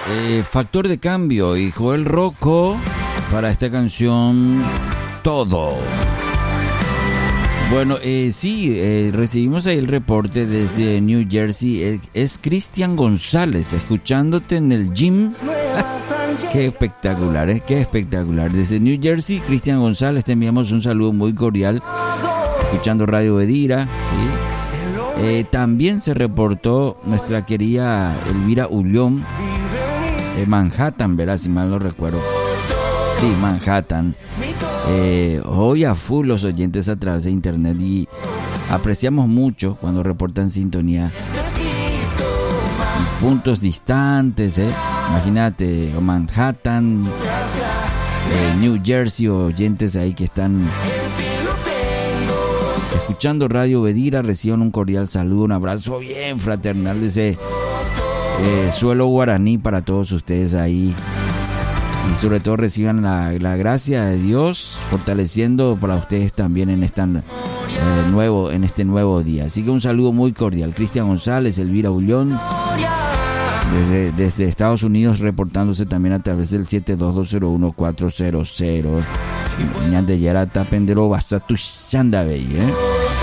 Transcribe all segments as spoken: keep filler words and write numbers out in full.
eh, Factor de Cambio y Joel Rocco para esta canción Todo. Bueno, eh, sí, eh, recibimos ahí el reporte desde New Jersey. Es, es Cristian González, escuchándote en el gym. Qué espectacular, ¿eh? Qué espectacular. Desde New Jersey, Cristian González, te enviamos un saludo muy cordial. Escuchando Radio Bedira, ¿sí? Eh, también se reportó nuestra querida Elvira Ullón, de Manhattan, ¿verdad? Si mal no recuerdo. Sí, Manhattan. Eh, hoy a full los oyentes a través de internet y apreciamos mucho cuando reportan sintonía. Puntos distantes, ¿eh? Imagínate, Manhattan, eh, New Jersey, oyentes ahí que están escuchando Radio Bedira, reciban un cordial saludo, un abrazo bien fraternal de ese eh, suelo guaraní para todos ustedes ahí. Y sobre todo reciban la, la gracia de Dios fortaleciendo para ustedes también en, esta, eh, nuevo, en este nuevo día. Así que un saludo muy cordial. Cristian González, Elvira Ullón, desde, desde Estados Unidos, reportándose también a través del siete dos dos cero uno cuatro cero cero. Ñande Yarata Pendero Basatu Shandabey, ¿eh?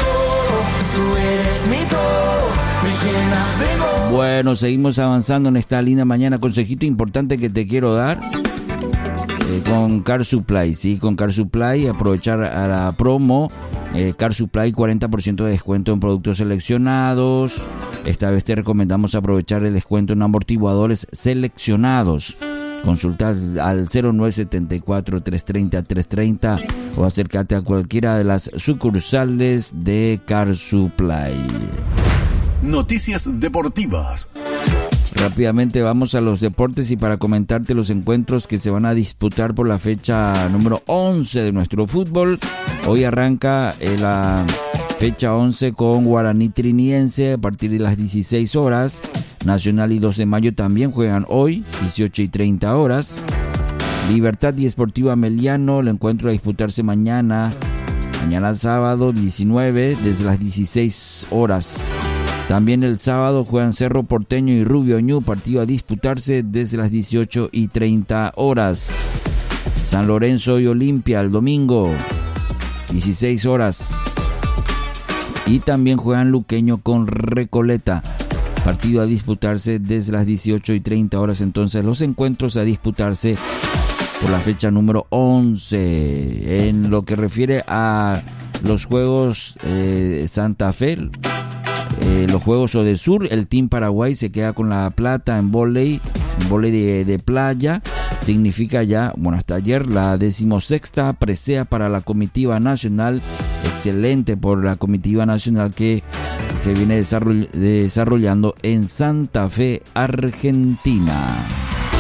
Bueno, seguimos avanzando en esta linda mañana. Consejito importante que te quiero dar. Con Car Supply, sí, con Car Supply, aprovechar a la promo, eh, Car Supply cuarenta por ciento de descuento en productos seleccionados. Esta vez te recomendamos aprovechar el descuento en amortiguadores seleccionados. Consulta al cero nueve siete cuatro, tres tres cero, tres tres cero o acércate a cualquiera de las sucursales de Car Supply. Noticias deportivas. Rápidamente vamos a los deportes y para comentarte los encuentros que se van a disputar por la fecha número once de nuestro fútbol. Hoy arranca eh, la fecha once con Guaraní Triniense a partir de las dieciséis horas. Nacional y dos de mayo también juegan hoy, dieciocho y treinta horas. Libertad y Sportiva Meliano, el encuentro a disputarse mañana, mañana sábado diecinueve desde las dieciséis horas. También el sábado juegan Cerro Porteño y Rubio Ñu, partido a disputarse desde las dieciocho y treinta horas. San Lorenzo y Olimpia el domingo, dieciséis horas. Y también juegan Luqueño con Recoleta, partido a disputarse desde las dieciocho y treinta horas. Entonces los encuentros a disputarse por la fecha número once. En lo que refiere a los Juegos eh, Santa Fe, Eh, los Juegos Odesur, el Team Paraguay se queda con la plata en vóley, en vóley de, de playa. Significa ya, bueno, hasta ayer, la decimosexta presea para la comitiva nacional. Excelente por la comitiva nacional que se viene desarroll- desarrollando en Santa Fe, Argentina.